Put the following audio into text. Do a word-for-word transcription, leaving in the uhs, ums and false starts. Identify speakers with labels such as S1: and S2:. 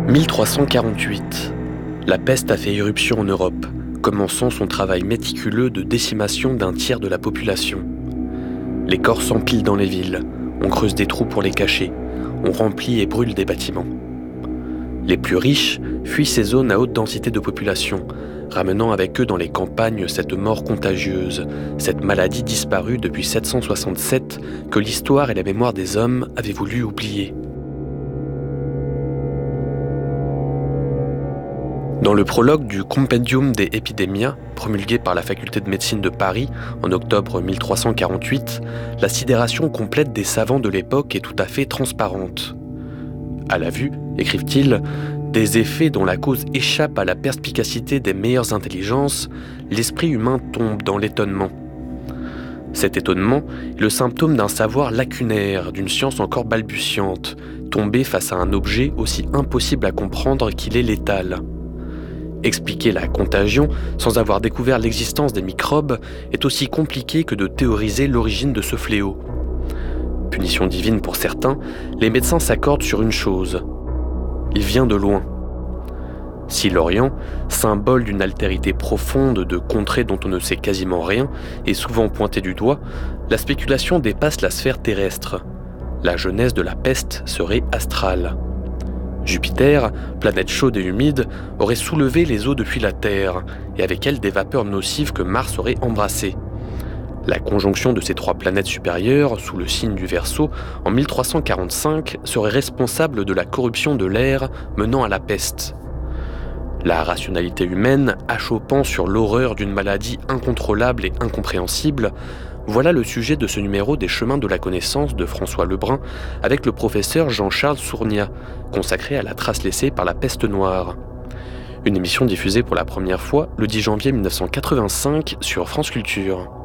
S1: mille trois cent quarante-huit. La peste a fait irruption en Europe, commençant son travail méticuleux de décimation d'un tiers de la population. Les corps s'empilent dans les villes, on creuse des trous pour les cacher, on remplit et brûle des bâtiments. Les plus riches fuient ces zones à haute densité de population, ramenant avec eux dans les campagnes cette mort contagieuse, cette maladie disparue depuis sept cent soixante-sept que l'histoire et la mémoire des hommes avaient voulu oublier. Dans le prologue du Compendium de Epidemia, promulgué par la faculté de médecine de Paris en octobre mille trois cent quarante-huit, la sidération complète des savants de l'époque est tout à fait transparente. À la vue, écrivent-ils, des effets dont la cause échappe à la perspicacité des meilleures intelligences, l'esprit humain tombe dans l'étonnement. Cet étonnement est le symptôme d'un savoir lacunaire, d'une science encore balbutiante, tombée face à un objet aussi impossible à comprendre qu'il est létal. Expliquer la contagion sans avoir découvert l'existence des microbes est aussi compliqué que de théoriser l'origine de ce fléau. Punition divine pour certains, les médecins s'accordent sur une chose. Il vient de loin. Si l'Orient, symbole d'une altérité profonde de contrées dont on ne sait quasiment rien, est souvent pointé du doigt, la spéculation dépasse la sphère terrestre. La genèse de la peste serait astrale. Jupiter, planète chaude et humide, aurait soulevé les eaux depuis la Terre, et avec elles des vapeurs nocives que Mars aurait embrassées. La conjonction de ces trois planètes supérieures, sous le signe du Verseau, en mille trois cent quarante-cinq, serait responsable de la corruption de l'air menant à la peste. La rationalité humaine, achoppant sur l'horreur d'une maladie incontrôlable et incompréhensible, voilà le sujet de ce numéro des Chemins de la connaissance de François Lebrun avec le professeur Jean-Charles Sourniat, consacré à la trace laissée par la peste noire. Une émission diffusée pour la première fois le dix janvier mille neuf cent quatre-vingt-cinq sur France Culture.